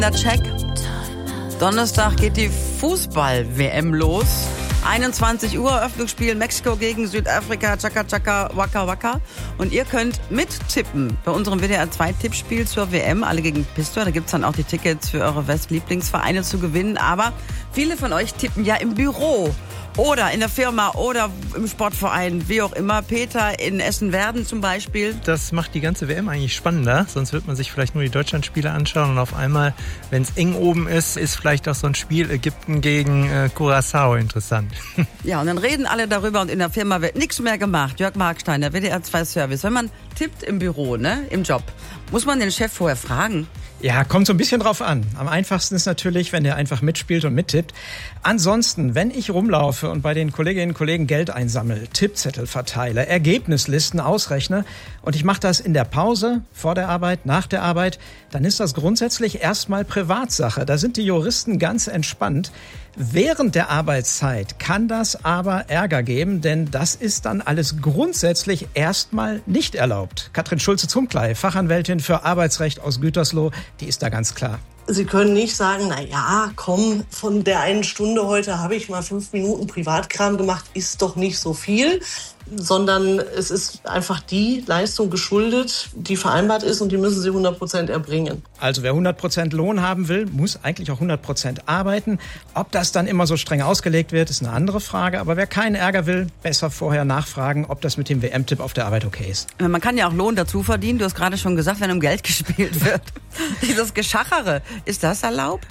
Der Check. Donnerstag geht die Fußball-WM los. 21 Uhr, Eröffnungsspiel Mexiko gegen Südafrika, Chaka Chaka, Waka Waka. Und ihr könnt mittippen bei unserem WDR 2 Tippspiel zur WM, alle gegen Pistor. Da gibt's dann auch die Tickets für eure Westlieblingsvereine zu gewinnen. Aber viele von euch tippen ja im Büro oder in der Firma oder im Sportverein, wie auch immer. Peter in Essen-Werden zum Beispiel. Das macht die ganze WM eigentlich spannender. Sonst wird man sich vielleicht nur die Deutschlandspiele anschauen und auf einmal, wenn es eng oben ist vielleicht auch so ein Spiel Ägypten gegen Curaçao interessant. Ja, und dann reden alle darüber und in der Firma wird nichts mehr gemacht. Jörg Markstein, der WDR 2 Service. Wenn man tippt im Büro, im Job, muss man den Chef vorher fragen? Ja, kommt so ein bisschen drauf an. Am einfachsten ist natürlich, wenn der einfach mitspielt und mittippt. Ansonsten, wenn ich rumlaufe und bei den Kolleginnen und Kollegen Geld einsammle, Tippzettel verteile, Ergebnislisten ausrechne und ich mache das in der Pause, vor der Arbeit, nach der Arbeit, dann ist das grundsätzlich erstmal Privatsache. Da sind die Juristen ganz entspannt. Während der Arbeitszeit kann das aber Ärger geben, denn das ist dann alles grundsätzlich erstmal nicht erlaubt. Katrin Schulze-Zumkley, Fachanwältin für Arbeitsrecht aus Gütersloh, die ist da ganz klar. Sie können nicht sagen, na ja, komm, von der einen Stunde heute habe ich mal 5 Minuten Privatkram gemacht, ist doch nicht so viel, sondern es ist einfach die Leistung geschuldet, die vereinbart ist und die müssen Sie 100% erbringen. Also wer 100% Lohn haben will, muss eigentlich auch 100% arbeiten. Ob das dann immer so streng ausgelegt wird, ist eine andere Frage. Aber wer keinen Ärger will, besser vorher nachfragen, ob das mit dem WM-Tipp auf der Arbeit okay ist. Man kann ja auch Lohn dazu verdienen. Du hast gerade schon gesagt, wenn um Geld gespielt wird. Dieses Geschachere, ist das erlaubt?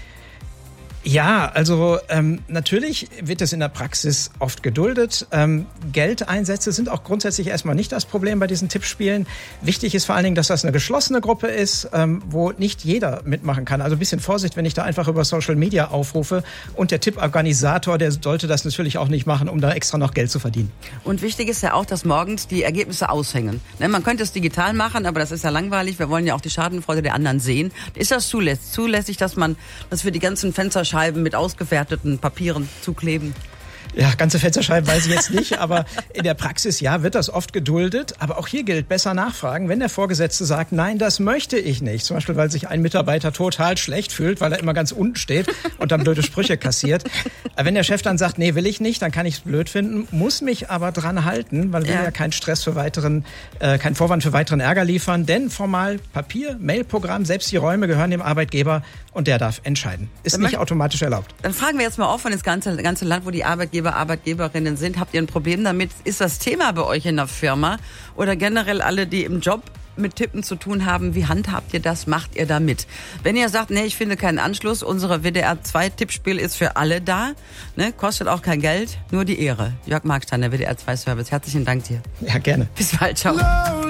Ja, also natürlich wird es in der Praxis oft geduldet. Geldeinsätze sind auch grundsätzlich erstmal nicht das Problem bei diesen Tippspielen. Wichtig ist vor allen Dingen, dass das eine geschlossene Gruppe ist, wo nicht jeder mitmachen kann. Also ein bisschen Vorsicht, wenn ich da einfach über Social Media aufrufe. Und der Tipporganisator, der sollte das natürlich auch nicht machen, um da extra noch Geld zu verdienen. Und wichtig ist ja auch, dass morgens die Ergebnisse aushängen. Man könnte es digital machen, aber das ist ja langweilig. Wir wollen ja auch die Schadenfreude der anderen sehen. Ist das zulässig, dass man das für die ganzen Fensterscheiben mit ausgewerteten Papieren zukleben? Ja, ganze Fensterscheiben weiß ich jetzt nicht, aber in der Praxis, ja, wird das oft geduldet. Aber auch hier gilt, besser nachfragen, wenn der Vorgesetzte sagt, nein, das möchte ich nicht. Zum Beispiel, weil sich ein Mitarbeiter total schlecht fühlt, weil er immer ganz unten steht und dann blöde Sprüche kassiert. Wenn der Chef dann sagt, nee, will ich nicht, dann kann ich es blöd finden, muss mich aber dran halten, weil wir ja keinen Stress für keinen Vorwand für weiteren Ärger liefern. Denn formal Papier, Mailprogramm, selbst die Räume gehören dem Arbeitgeber und der darf entscheiden. Ist nicht automatisch erlaubt. Dann fragen wir jetzt mal offen ins ganze Land, wo die Arbeitgeberinnen sind. Habt ihr ein Problem damit? Ist das Thema bei euch in der Firma? Oder generell alle, die im Job mit Tippen zu tun haben, wie handhabt ihr das? Macht ihr da mit? Wenn ihr sagt, nee, ich finde keinen Anschluss, unsere WDR 2 Tippspiel ist für alle da, kostet auch kein Geld, nur die Ehre. Jörg Markstein, der WDR 2 Service. Herzlichen Dank dir. Ja, gerne. Bis bald, ciao.